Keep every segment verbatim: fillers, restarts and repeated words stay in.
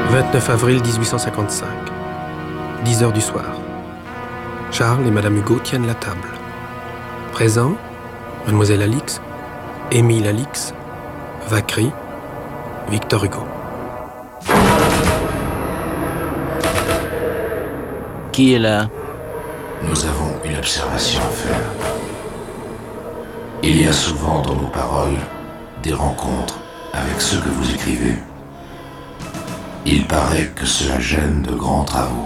vingt-neuf avril mille huit cent cinquante-cinq. dix heures du soir. Charles et Madame Hugo tiennent la table. Présents, Mademoiselle Alix, Émile Alix, Vacry, Victor Hugo. Qui est là? Nous avons une observation à faire. Il y a souvent dans nos paroles des rencontres avec ceux que vous écrivez. Il paraît que cela gêne de grands travaux.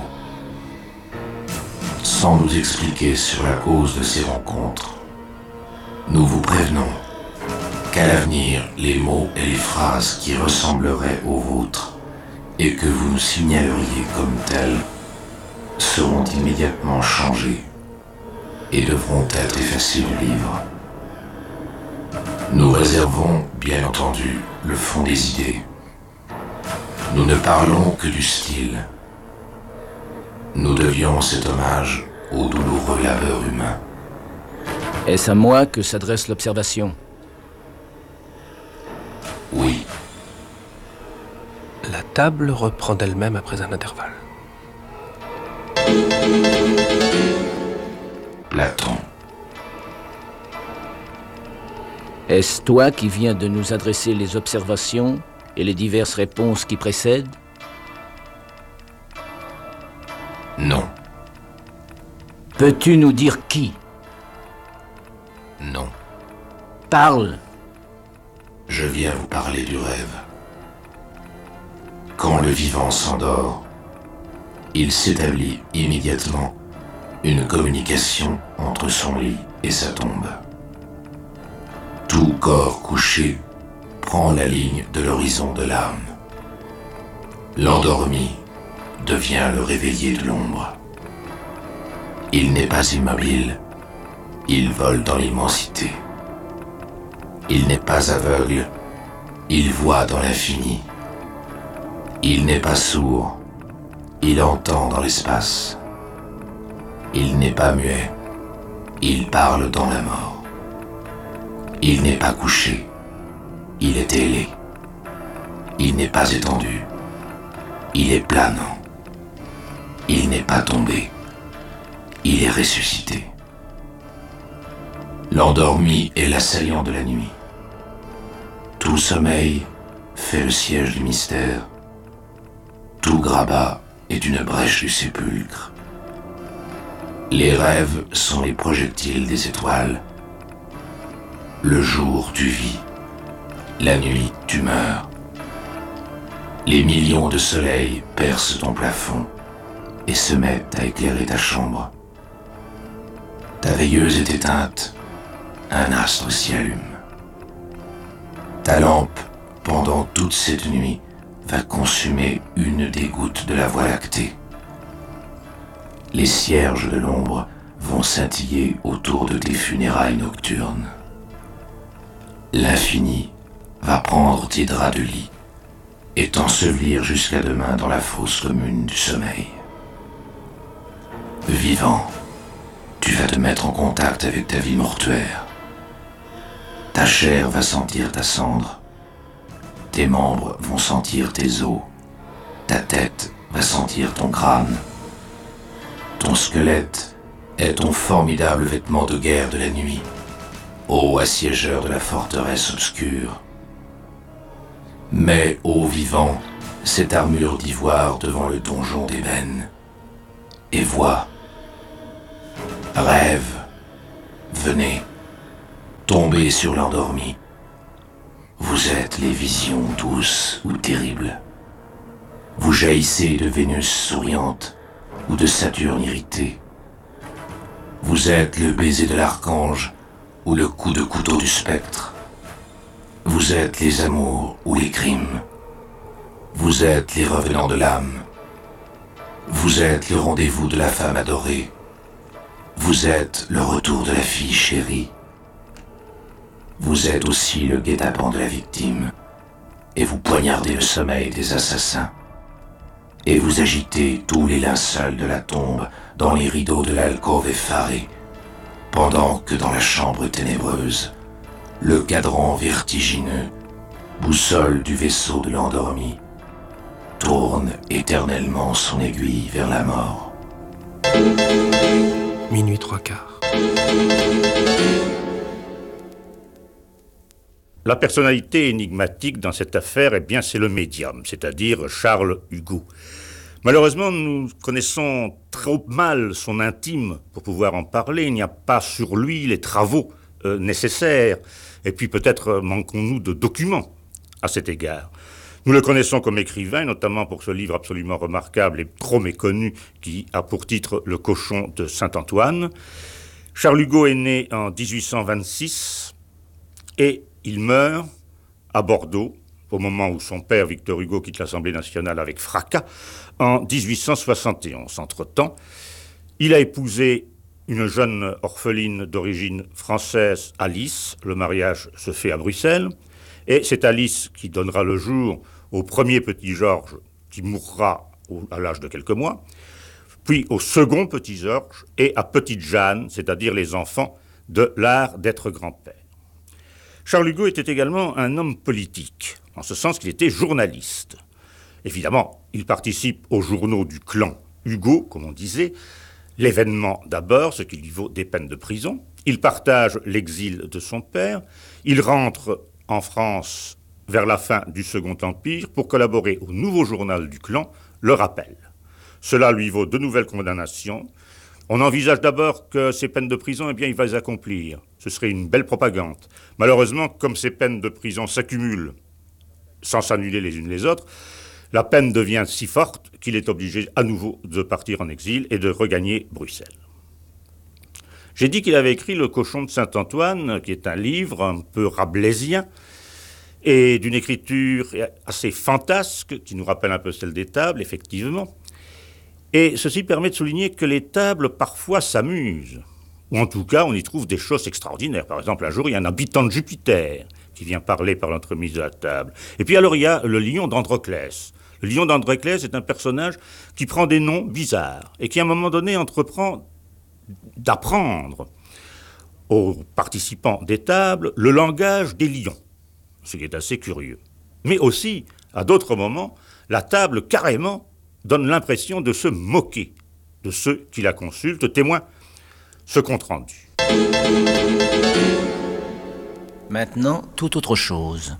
Sans nous expliquer sur la cause de ces rencontres, nous vous prévenons qu'à l'avenir, les mots et les phrases qui ressembleraient aux vôtres et que vous nous signaleriez comme tels seront immédiatement changés et devront être effacés du livre. Nous réservons, bien entendu, le fond des idées. Nous ne parlons que du style. Nous devions cet hommage au douloureux labeur humain. Est-ce à moi que s'adresse l'observation? Oui. La table reprend d'elle-même après un intervalle. Platon. Est-ce toi qui viens de nous adresser les observations et les diverses réponses qui précèdent? Non. Peux-tu nous dire qui? Non. Parle. Je viens vous parler du rêve. Quand le vivant s'endort, il s'établit immédiatement une communication entre son lit et sa tombe. Tout corps couché prend la ligne de l'horizon de l'âme. L'endormi devient le réveillé de l'ombre. Il n'est pas immobile, il vole dans l'immensité. Il n'est pas aveugle, il voit dans l'infini. Il n'est pas sourd, il entend dans l'espace. Il n'est pas muet, il parle dans la mort. Il n'est pas couché, il est ailé. Il n'est pas étendu, il est planant. Il n'est pas tombé, il est ressuscité. L'endormi est l'assaillant de la nuit. Tout sommeil fait le siège du mystère. Tout grabat est une brèche du sépulcre. Les rêves sont les projectiles des étoiles. Le jour tu vis, la nuit tu meurs. Les millions de soleils percent ton plafond et se mettent à éclairer ta chambre. Ta veilleuse est éteinte, un astre s'y allume. Ta lampe, pendant toute cette nuit, va consumer une des gouttes de la Voie lactée. Les cierges de l'ombre vont scintiller autour de tes funérailles nocturnes. L'infini va prendre tes draps de lit et t'ensevelir jusqu'à demain dans la fosse commune du sommeil. Vivant, tu vas te mettre en contact avec ta vie mortuaire. Ta chair va sentir ta cendre. Tes membres vont sentir tes os. Ta tête va sentir ton crâne. Ton squelette est ton formidable vêtement de guerre de la nuit, ô assiégeur de la forteresse obscure. Mets, ô vivant, cette armure d'ivoire devant le donjon d'ébène, et vois. Rêve, venez, tombez sur l'endormi. Vous êtes les visions douces ou terribles. Vous jaillissez de Vénus souriante ou de Saturne irrité. Vous êtes le baiser de l'archange ou le coup de couteau du spectre. Vous êtes les amours ou les crimes. Vous êtes les revenants de l'âme. Vous êtes le rendez-vous de la femme adorée. Vous êtes le retour de la fille chérie. Vous êtes aussi le guet-apens de la victime, et vous poignardez le sommeil des assassins. Et vous agitez tous les linceuls de la tombe dans les rideaux de l'alcôve effarée, pendant que dans la chambre ténébreuse, le cadran vertigineux, boussole du vaisseau de l'endormi, tourne éternellement son aiguille vers la mort. Minuit trois quarts. La personnalité énigmatique dans cette affaire, eh bien, c'est le médium, c'est-à-dire Charles Hugo. Malheureusement, nous connaissons trop mal son intime pour pouvoir en parler. Il n'y a pas sur lui les travaux euh, nécessaires. Et puis peut-être euh, manquons-nous de documents à cet égard. Nous le connaissons comme écrivain, notamment pour ce livre absolument remarquable et trop méconnu qui a pour titre « Le cochon de Saint-Antoine ». Charles Hugo est né en dix-huit cent vingt-six et il meurt à Bordeaux, au moment où son père, Victor Hugo, quitte l'Assemblée nationale avec fracas, en dix-huit cent soixante et onze. Entre-temps, il a épousé une jeune orpheline d'origine française, Alice. Le mariage se fait à Bruxelles. Et c'est Alice qui donnera le jour au premier petit Georges, qui mourra à l'âge de quelques mois, puis au second petit Georges et à petite Jeanne, c'est-à-dire les enfants de l'art d'être grand-père. Charles Hugo était également un homme politique, en ce sens qu'il était journaliste. Évidemment, il participe aux journaux du clan Hugo, comme on disait, l'événement d'abord, ce qui lui vaut des peines de prison. Il partage l'exil de son père. Il rentre en France vers la fin du Second Empire pour collaborer au nouveau journal du clan, Le Rappel. Cela lui vaut de nouvelles condamnations. On envisage d'abord que ces peines de prison, eh bien, il va les accomplir. Ce serait une belle propagande. Malheureusement, comme ces peines de prison s'accumulent sans s'annuler les unes les autres, la peine devient si forte qu'il est obligé à nouveau de partir en exil et de regagner Bruxelles. J'ai dit qu'il avait écrit Le cochon de Saint-Antoine, qui est un livre un peu rabelaisien et d'une écriture assez fantasque, qui nous rappelle un peu celle des tables, effectivement. Et ceci permet de souligner que les tables, parfois, s'amusent. Ou en tout cas, on y trouve des choses extraordinaires. Par exemple, un jour, il y a un habitant de Jupiter qui vient parler par l'entremise de la table. Et puis alors, il y a le lion d'Androclès. Le lion d'Androclès est un personnage qui prend des noms bizarres et qui, à un moment donné, entreprend d'apprendre aux participants des tables le langage des lions, ce qui est assez curieux. Mais aussi, à d'autres moments, la table, carrément, donne l'impression de se moquer de ceux qui la consultent, témoin ce compte-rendu. Maintenant, tout autre chose.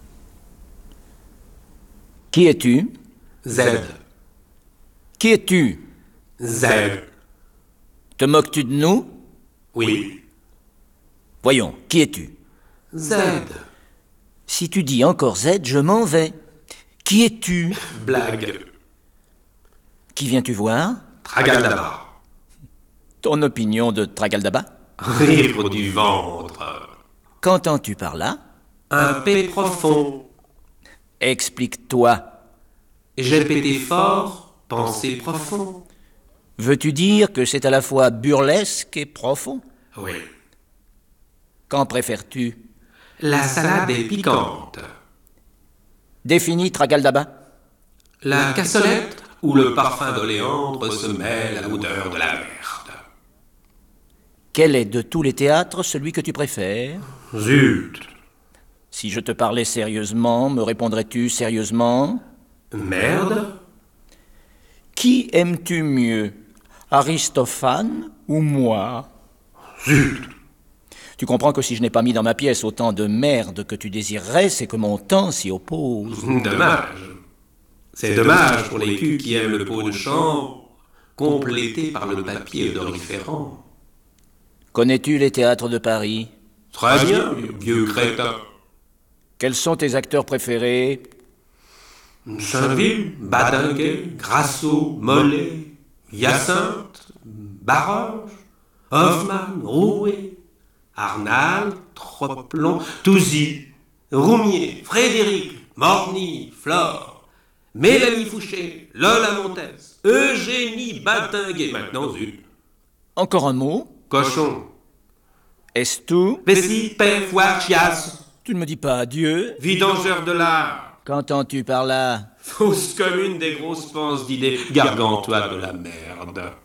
Qui es-tu? Z. Qui es-tu? Z. Te moques-tu de nous? Oui. Voyons, qui es-tu? Z. Si tu dis encore Z, je m'en vais. Qui es-tu? Blague. Qui viens-tu voir? Tragaldaba. Ton opinion de Tragaldaba? Rire du ventre. Qu'entends-tu par là? Un paix profond. Explique-toi. J'ai pété fort, pensé profond. Veux-tu dire que c'est à la fois burlesque et profond? Oui. Qu'en préfères-tu? La salade est piquante. Définis Tragaldaba. La cassolette où le parfum d'oléandre se mêle à l'odeur de la merde. Quel est de tous les théâtres celui que tu préfères? Zut. Si je te parlais sérieusement, me répondrais-tu sérieusement? Merde. Qui aimes-tu mieux? Aristophane ou moi? Zut. Tu comprends que si je n'ai pas mis dans ma pièce autant de merde que tu désirerais, c'est que mon temps s'y oppose. Dommage. C'est dommage pour les culs qui aiment le pot de chambre, complété par le papier odoriférant. Connais-tu les théâtres de Paris? Très bien, vieux crétin. Quels sont tes acteurs préférés? Chinville, Badinguet, Grasso, Mollet, Hyacinthe, Baroche, Hoffmann, Rouet, Arnal, Troplon, Touzy, Roumier, Frédéric, Morny, Flore, Mélanie Fouché, Lola Montez, Eugénie Badinguet, maintenant zut. Encore un mot? Cochon. Est-ce tout? Vessie, père, foire, chiasse. Tu ne me dis pas adieu? Vidangeur de l'art. Qu'entends-tu par là? Fausse commune des grosses penses d'idées. Gargantua de la merde.